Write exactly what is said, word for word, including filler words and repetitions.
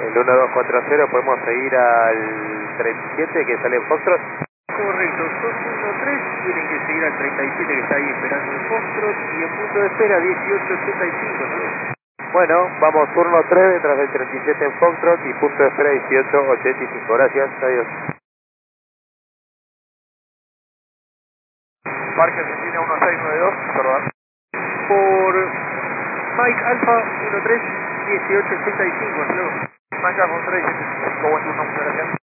El uno dos cuatro cero, ¿podemos seguir al treinta y siete que sale en Foxtrot? Correcto, dos uno tres, tienen que seguir al treinta y siete que está ahí esperando el Foxtrot y en punto de espera dieciocho ochenta y cinco, ¿no? Bueno, vamos turno tres detrás del treinta y siete en Foxtrot y punto de espera dieciocho ochenta y cinco. Gracias, adiós. Parque Argentina uno seis nueve dos, perdón. Por Mike Alpha uno tres, dieciocho ochenta y cinco, ¿no? Mike Alpha uno tres, dieciocho ochenta y cinco, buen turno, muchas gracias.